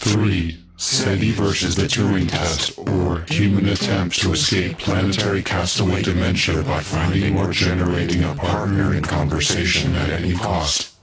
3. SETI versus the Turing Test, or human attempts to escape planetary castaway dementia by finding or generating a partner in conversation at any cost.